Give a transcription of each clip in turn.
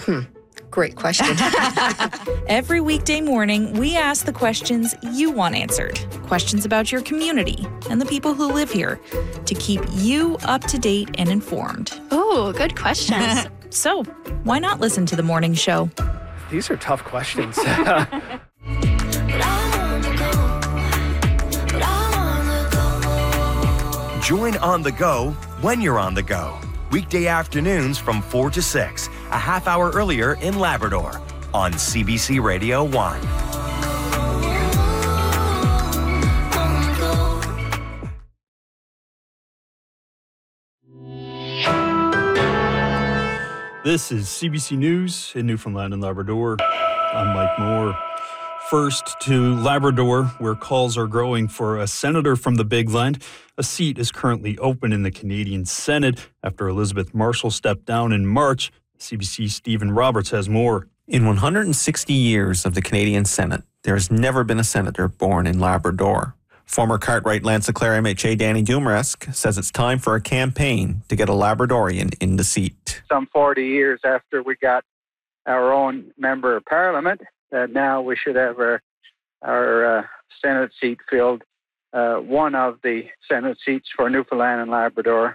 Great question. Every weekday morning, we ask the questions you want answered. Questions about your community and the people who live here to keep you up to date and informed. Oh, good questions. So, why not listen to the morning show? These are tough questions. Join On the Go when you're on the go. Weekday afternoons from 4 to 6, a half hour earlier in Labrador on CBC Radio 1. This is CBC News in Newfoundland and Labrador. I'm Mike Moore. First to Labrador, where calls are growing for a senator from the Big Land. A seat is currently open in the Canadian Senate after Elizabeth Marshall stepped down in March. CBC's Stephen Roberts has more. In 160 years of the Canadian Senate, there has never been a senator born in Labrador. Former Cartwright Lanse-Clare MHA Danny Dumaresque says it's time for a campaign to get a Labradorian in the seat. Some 40 years after we got our own member of parliament, now we should have our Senate seat filled. One of the Senate seats for Newfoundland and Labrador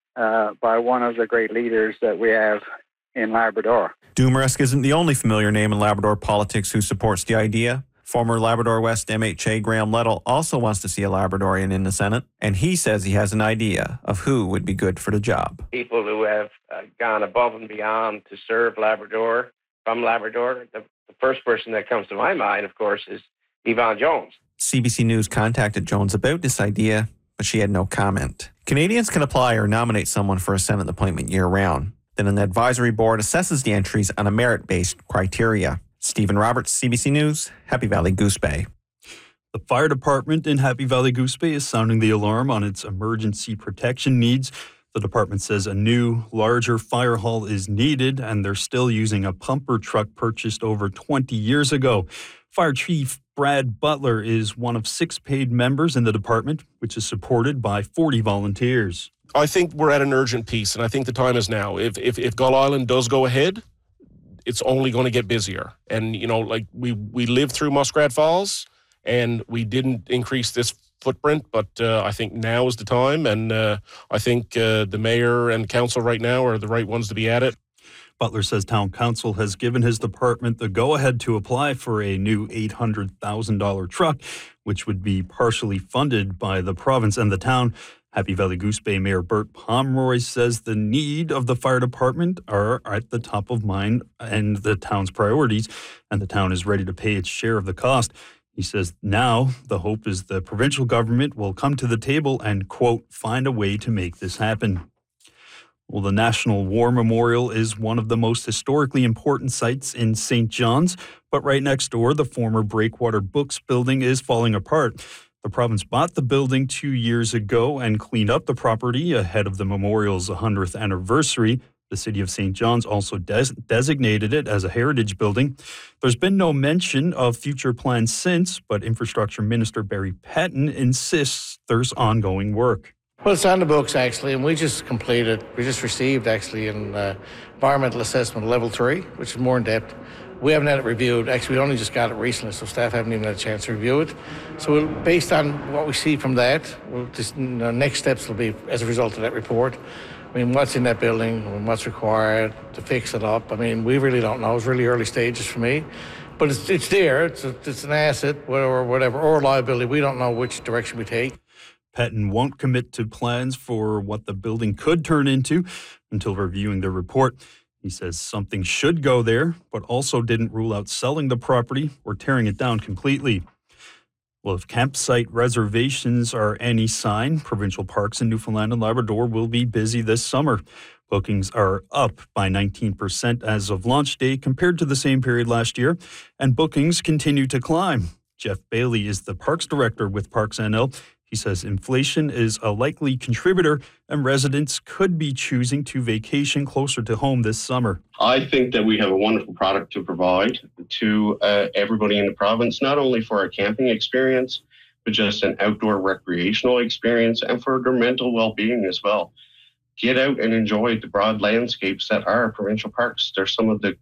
by one of the great leaders that we have in Labrador. Dumaresque isn't the only familiar name in Labrador politics who supports the idea. Former Labrador West MHA Graham Lettle also wants to see a Labradorian in the Senate, and he says he has an idea of who would be good for the job. People who have gone above and beyond to serve Labrador, from Labrador. The first person that comes to my mind, of course, is Yvonne Jones. CBC News contacted Jones about this idea, but she had no comment. Canadians can apply or nominate someone for a Senate appointment year-round. Then an advisory board assesses the entries on a merit-based criteria. Stephen Roberts, CBC News, Happy Valley Goose Bay. The fire department in Happy Valley Goose Bay is sounding the alarm on its emergency protection needs. The department says a new, larger fire hall is needed, and they're still using a pumper truck purchased over 20 years ago. Fire Chief Brad Butler is one of 6 paid members in the department, which is supported by 40 volunteers. I think we're at an urgent piece, and I think the time is now. If Gull Island does go ahead, it's only going to get busier. And, you know, like we lived through Muskrat Falls, and we didn't increase this footprint, but I think now is the time, and I think the mayor and council right now are the right ones to be at it. Butler says town council has given his department the go-ahead to apply for a new $800,000 truck, which would be partially funded by the province and the town. Happy Valley Goose Bay Mayor Bert Pomeroy says the need of the fire department are at the top of mind and the town's priorities, and the town is ready to pay its share of the cost. He says now the hope is the provincial government will come to the table and, quote, find a way to make this happen. Well, the National War Memorial is one of the most historically important sites in St. John's, but right next door, the former Breakwater Books building is falling apart. The province bought the building 2 years ago and cleaned up the property ahead of the memorial's 100th anniversary. The city of St. John's also designated it as a heritage building. There's been no mention of future plans since, but Infrastructure Minister Barry Pettin insists there's ongoing work. Well, it's on the books, actually, and we just received, actually, an environmental assessment level 3, which is more in depth. We haven't had it reviewed. Actually, we only just got it recently, so staff haven't even had a chance to review it. So based on what we see from that, next steps will be as a result of that report. I mean, what's in that building, what's required to fix it up. I mean, we really don't know. It's really early stages for me. But it's there. It's an asset or whatever, or a liability. We don't know which direction we take. Pettin won't commit to plans for what the building could turn into until reviewing the report. He says something should go there, but also didn't rule out selling the property or tearing it down completely. Well, if campsite reservations are any sign, provincial parks in Newfoundland and Labrador will be busy this summer. Bookings are up by 19% as of launch day compared to the same period last year, and bookings continue to climb. Jeff Bailey is the Parks Director with Parks NL. He says inflation is a likely contributor and residents could be choosing to vacation closer to home this summer. I think that we have a wonderful product to provide to everybody in the province, not only for a camping experience, but just an outdoor recreational experience and for their mental well-being as well. Get out and enjoy the broad landscapes that are provincial parks. They're some of the